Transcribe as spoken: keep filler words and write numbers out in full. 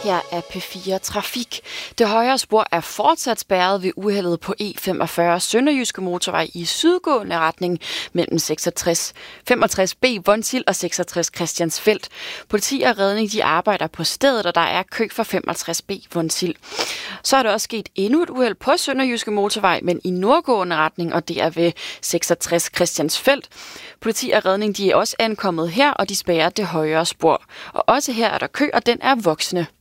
Her er P fire Trafik. Det højre spor er fortsat spærret ved uheldet på E femogfyrre Sønderjyske Motorvej i sydgående retning mellem seksogtres femogtres B Vonsild og seksogtres Christiansfeld. Politi og redning de arbejder på stedet, og der er kø for femogtres B Vonsild. Så er der også sket endnu et uheld på Sønderjyske Motorvej, men i nordgående retning, og det er ved seksogtres Christiansfeld. Politi og redning de er også ankommet her, og de spærrer det højre spor. Og også her er der kø, og den er voksende.